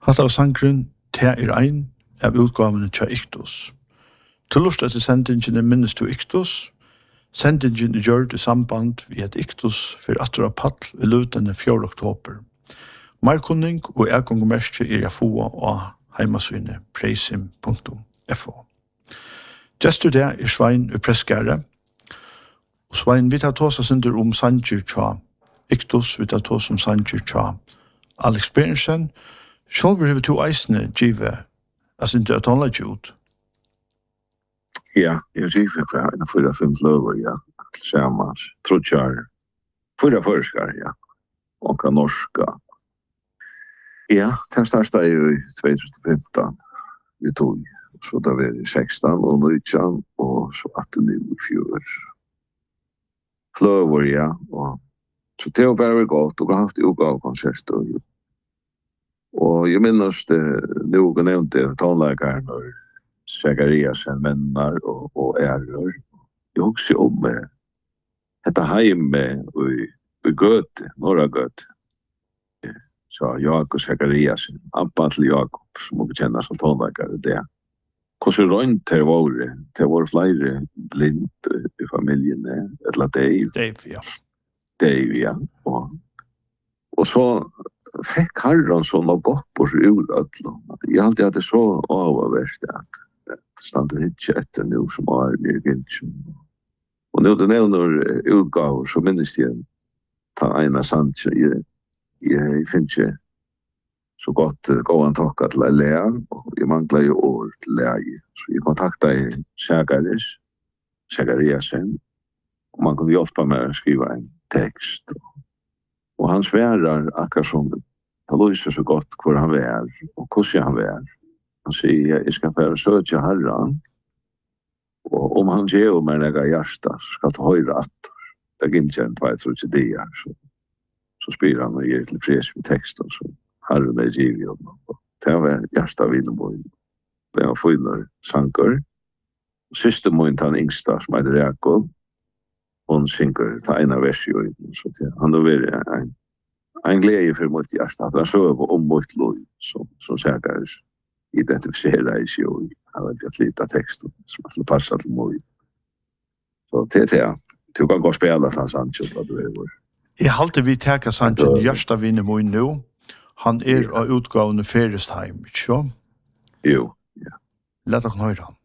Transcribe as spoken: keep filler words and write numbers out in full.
Hatt av sangren te er ein av utgavene tja Iktus. Til lust etter sendingen er minnes til Iktus. Sendingen er gjørt i samband ved at Iktus for atter av paddel i lutene fjord oktober. Markunning og egang og merke er jeg få av heimasynet preisim punktum f o. Gestur der er Svein og Preskære. Og Svein, vi tar tås av synder om Sanger tja Iktus, vi tar tås om Sanger tja Alex Berensen. Sjálfur hefur to eisne givet as inte at hålla ut. Ja, jeg givet for en fyra fem løver, ja. Tillsammans, trotjar, fyra forskar, ja. Och norska. Ja, den starta jo i tjugohundrafemton. Vi tog, så da var det sexton og nitton, og så arton i fjör. Flöver, ja. Og så det var bare godt, og jeg har haft utgavkonserter, og jeg minnes det, noe nevnte tonleikeren og Zachariasen, mennar og, og ærer. Jeg husker om eh, dette heime i, i Gøte, Norra Gøte. Så Jakob Zachariasen, Abba til Jakob, som må bekjenne som tonleikere det. Hvordan rønt det var det? Det var flere blind i familiene, eller Dave. Dave, ja. Dave, ja. Og, og så fikk Harran sånn og godt på seg ur ødlom. Jeg har alltid hatt det så avverst at det stod ikke etter noe som var i Gintjen. Og når det nevner utgaver, så minnes jeg ta ena sant. Jeg, jeg finner ikke så godt gå an takka til å lære, og jeg mangler jo år til å lære. Så jeg kontaktet Zacharias, Zachariasen, og man kunne hjelpe meg å skrive en tekst. Og han sverar akkurat som han lyser så godt hvor han er, og hvordan han er. Han sier, jeg skal bare søke Herren, og om han gjør meg nega hjärsta, så skal ta høyre atter. Det er ikke en tveit, tror ikke det er. Så, så spyr han og gir til fres med teksten, så Herren er givet om. Det var hjärsta Vinneborg. Det var funnet sanker. Syster min ta en yngsta som heter Jakob, hon synger ta ena vers i øyden, så til han har vært en, en glede for mot hjertet, at han søver om mot lov, som, som Zacharias identifiserer i seg, og har vært litt av teksten, som har passet til mot. Så til det, du kan gå og spille til Sanchez, hva du er vår. Jeg halte vi teka Sanchez Gjersta Vinnemoen nå. Han er av utgavene Ferestheim, ikke så? Jo, ja. Lett å høre han.